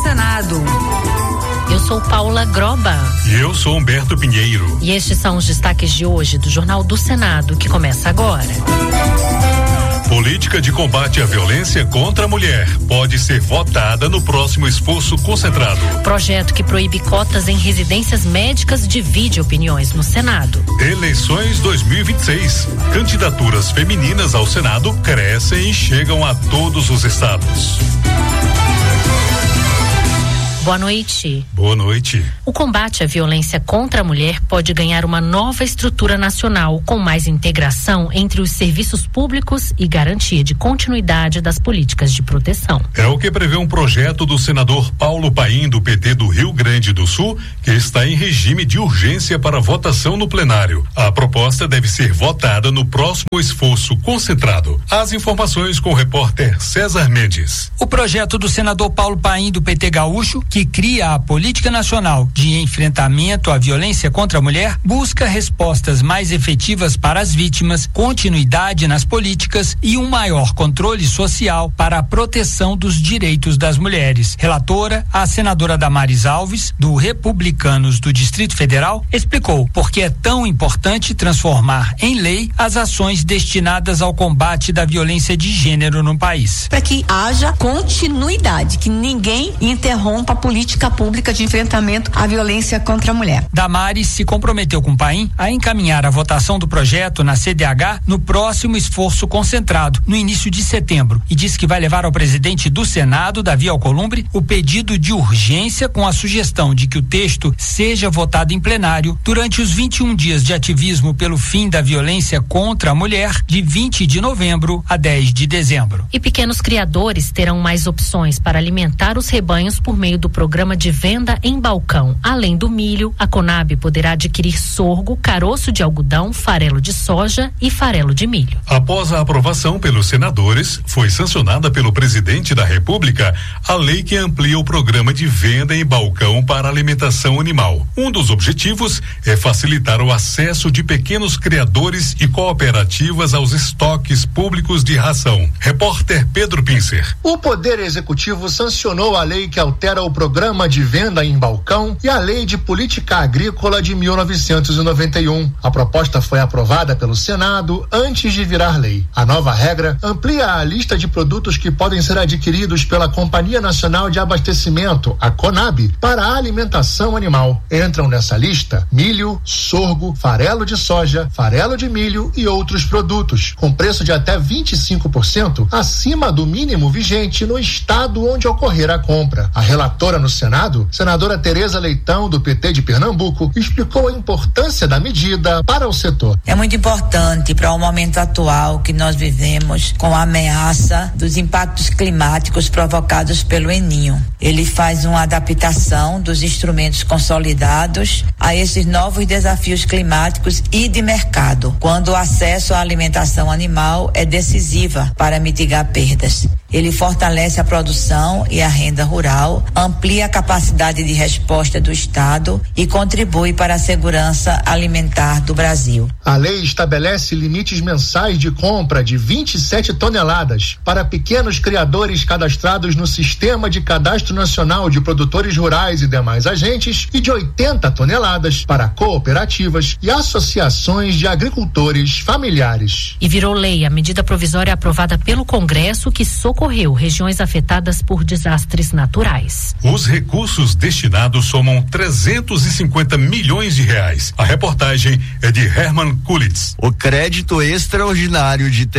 Senado. Eu sou Paula Groba. E eu sou Humberto Pinheiro. E estes são os destaques de hoje do Jornal do Senado, que começa agora. Política de combate à violência contra a mulher pode ser votada no próximo esforço concentrado. Projeto que proíbe cotas em residências médicas divide opiniões no Senado. Eleições 2026. Candidaturas femininas ao Senado crescem e chegam a todos os estados. Boa noite. Boa noite. O combate à violência contra a mulher pode ganhar uma nova estrutura nacional com mais integração entre os serviços públicos e garantia de continuidade das políticas de proteção. É o que prevê um projeto do senador Paulo Paim, do PT do Rio Grande do Sul, que está em regime de urgência para votação no plenário. A proposta deve ser votada no próximo esforço concentrado. As informações com o repórter César Mendes. O projeto do senador Paulo Paim, do PT Gaúcho, que cria a Política Nacional de Enfrentamento à Violência contra a Mulher, busca respostas mais efetivas para as vítimas, continuidade nas políticas e um maior controle social para a proteção dos direitos das mulheres. Relatora, a senadora Damares Alves, do Republicanos do Distrito Federal, explicou por que é tão importante transformar em lei as ações destinadas ao combate da violência de gênero no país. Para que haja continuidade, que ninguém interrompa a política pública de enfrentamento à violência contra a mulher. Damares se comprometeu com o Paim a encaminhar a votação do projeto na CDH no próximo esforço concentrado, no início de setembro, e disse que vai levar ao presidente do Senado, Davi Alcolumbre, o pedido de urgência com a sugestão de que o texto seja votado em plenário durante os 21 dias de ativismo pelo fim da violência contra a mulher, de 20 de novembro a 10 de dezembro. E pequenos criadores terão mais opções para alimentar os rebanhos por meio do programa de venda em balcão. Além do milho, a Conab poderá adquirir sorgo, caroço de algodão, farelo de soja e farelo de milho. Após a aprovação pelos senadores, foi sancionada pelo presidente da República a lei que amplia o programa de venda em balcão para alimentação animal. Um dos objetivos é facilitar o acesso de pequenos criadores e cooperativas aos estoques públicos de ração. Repórter Pedro Pincer. O Poder Executivo sancionou a lei que altera o programa de venda em balcão e a Lei de Política Agrícola de 1991. A proposta foi aprovada pelo Senado antes de virar lei. A nova regra amplia a lista de produtos que podem ser adquiridos pela Companhia Nacional de Abastecimento, a Conab, para a alimentação animal. Entram nessa lista milho, sorgo, farelo de soja, farelo de milho e outros produtos, com preço de até 25% acima do mínimo vigente no estado onde ocorrer a compra. A relatora no Senado, senadora Tereza Leitão, do PT de Pernambuco, explicou a importância da medida para o setor. É muito importante para o momento atual que nós vivemos com a ameaça dos impactos climáticos provocados pelo El Niño. Ele faz uma adaptação dos instrumentos consolidados a esses novos desafios climáticos e de mercado, quando o acesso à alimentação animal é decisiva para mitigar perdas. Ele fortalece a produção e a renda rural, amplia a capacidade de resposta do Estado e contribui para a segurança alimentar do Brasil. A lei estabelece limites mensais de compra de 27 toneladas para pequenos criadores cadastrados no Sistema de Cadastro Nacional de Produtores Rurais e demais agentes e de 80 toneladas para cooperativas e associações de agricultores familiares. E virou lei a medida provisória aprovada pelo Congresso que socorreu regiões afetadas por desastres naturais. Os recursos destinados somam 350 milhões de reais. A reportagem é de Herman Kulitz. O crédito extraordinário de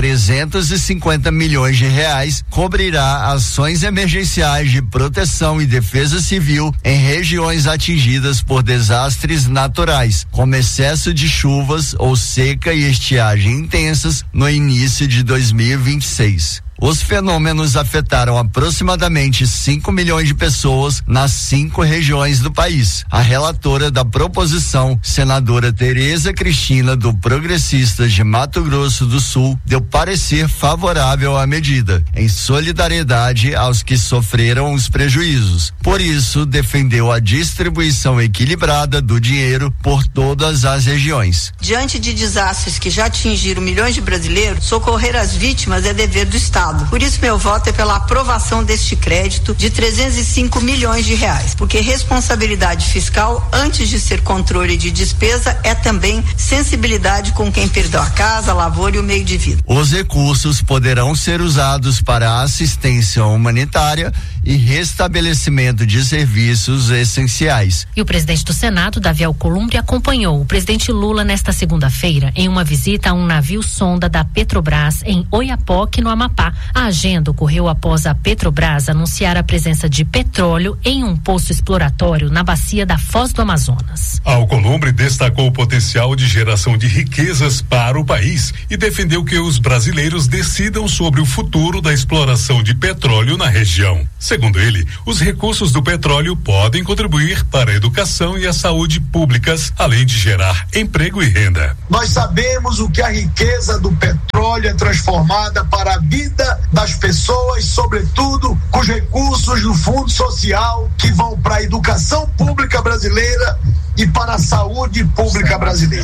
350 milhões de reais cobrirá ações emergenciais de proteção e defesa civil em regiões atingidas por desastres naturais, como excesso de chuvas ou seca e estiagem intensas no início de 2026. Os fenômenos afetaram aproximadamente 5 milhões de pessoas nas 5 regiões do país. A relatora da proposição, senadora Tereza Cristina, do Progressistas de Mato Grosso do Sul, deu parecer favorável à medida, em solidariedade aos que sofreram os prejuízos. Por isso, defendeu a distribuição equilibrada do dinheiro por todas as regiões. Diante de desastres que já atingiram milhões de brasileiros, socorrer as vítimas é dever do Estado. Estado. Por isso meu voto é pela aprovação deste crédito de 305 milhões de reais, porque responsabilidade fiscal, antes de ser controle de despesa, é também sensibilidade com quem perdeu a casa, a lavoura e o meio de vida. Os recursos poderão ser usados para assistência humanitária e restabelecimento de serviços essenciais. E o presidente do Senado, Davi Alcolumbre, acompanhou o presidente Lula nesta segunda-feira em uma visita a um navio sonda da Petrobras em Oiapoque, no Amapá. A agenda ocorreu após a Petrobras anunciar a presença de petróleo em um poço exploratório na bacia da Foz do Amazonas. Alcolumbre destacou o potencial de geração de riquezas para o país e defendeu que os brasileiros decidam sobre o futuro da exploração de petróleo na região. Segundo ele, os recursos do petróleo podem contribuir para a educação e a saúde públicas, além de gerar emprego e renda. Nós sabemos o que a riqueza do petróleo é transformada para a vida das pessoas, sobretudo com os recursos do Fundo Social que vão para a educação pública brasileira e para a saúde pública brasileira.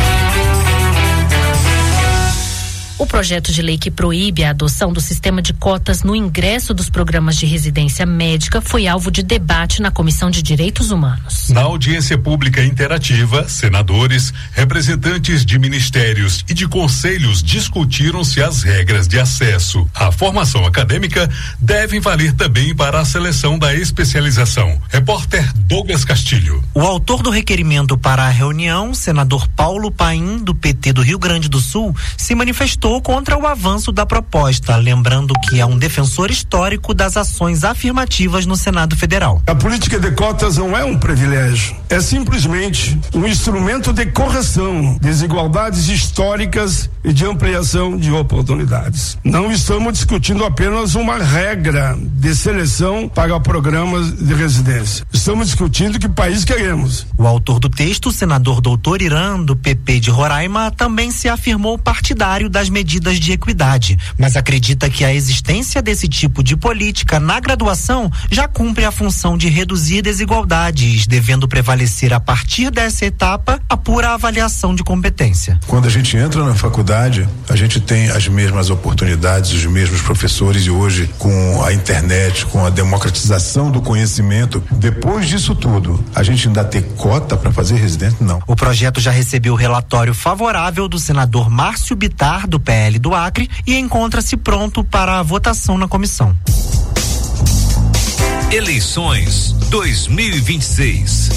O projeto de lei que proíbe a adoção do sistema de cotas no ingresso dos programas de residência médica foi alvo de debate na Comissão de Direitos Humanos. Na audiência pública interativa, senadores, representantes de ministérios e de conselhos discutiram se as regras de acesso à formação acadêmica devem valer também para a seleção da especialização. Repórter Douglas Castilho. O autor do requerimento para a reunião, senador Paulo Paim, do PT do Rio Grande do Sul, se manifestou contra o avanço da proposta, lembrando que é um defensor histórico das ações afirmativas no Senado Federal. A política de cotas não é um privilégio, é simplesmente um instrumento de correção de desigualdades históricas e de ampliação de oportunidades. Não estamos discutindo apenas uma regra de seleção para programas de residência. Estamos discutindo que país queremos. O autor do texto, o senador doutor Irã, do PP de Roraima, também se afirmou partidário das medidas de equidade, mas acredita que a existência desse tipo de política na graduação já cumpre a função de reduzir desigualdades, devendo prevalecer a partir dessa etapa a pura avaliação de competência. Quando a gente entra na faculdade, a gente tem as mesmas oportunidades, os mesmos professores, e hoje com a internet, com a democratização do conhecimento, depois disso tudo, a gente ainda ter cota para fazer residência? Não. O projeto já recebeu relatório favorável do senador Márcio Bittar, do PL do Acre, e encontra-se pronto para a votação na comissão. Eleições 2026.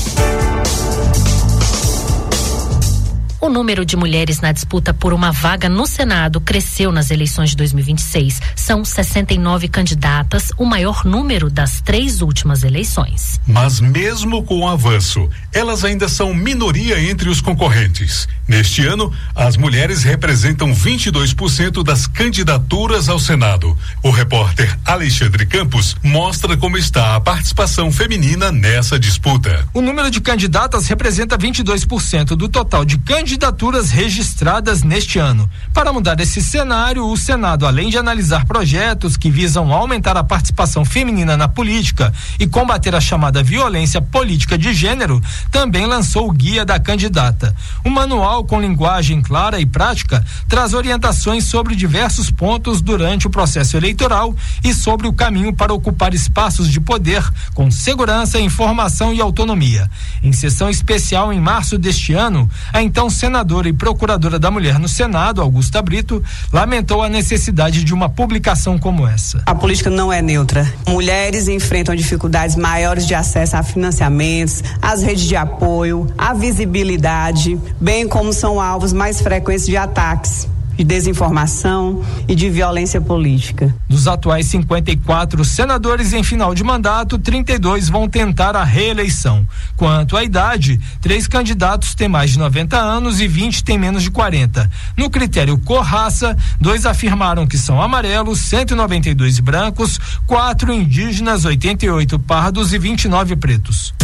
O número de mulheres na disputa por uma vaga no Senado cresceu nas eleições de 2026. São 69 candidatas, o maior número das 3 últimas eleições. Mas mesmo com o avanço, elas ainda são minoria entre os concorrentes. Neste ano, as mulheres representam 22% das candidaturas ao Senado. O repórter Alexandre Campos mostra como está a participação feminina nessa disputa. O número de candidatas representa 22% do total de candidaturas registradas neste ano. Para mudar esse cenário, o Senado, além de analisar projetos que visam aumentar a participação feminina na política e combater a chamada violência política de gênero, também lançou o Guia da Candidata. O manual, com linguagem clara e prática, traz orientações sobre diversos pontos durante o processo eleitoral e sobre o caminho para ocupar espaços de poder com segurança, informação e autonomia. Em sessão especial em março deste ano, a então senadora e procuradora da mulher no Senado, Augusta Brito, lamentou a necessidade de uma publicação como essa. A política não é neutra. Mulheres enfrentam dificuldades maiores de acesso a financiamentos, às redes de apoio, à visibilidade, bem como são alvos mais frequentes de ataques, de desinformação e de violência política. Dos atuais 54 senadores em final de mandato, 32 vão tentar a reeleição. Quanto à idade, 3 candidatos têm mais de 90 anos e 20 têm menos de 40. No critério cor-raça, 2 afirmaram que são amarelos, 192 brancos, 4 indígenas, 88 pardos e 29 pretos.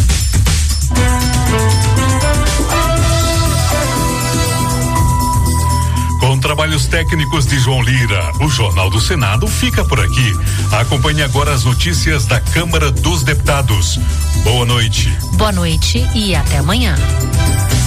Com trabalhos técnicos de João Lira, o Jornal do Senado fica por aqui. Acompanhe agora as notícias da Câmara dos Deputados. Boa noite. Boa noite e até amanhã.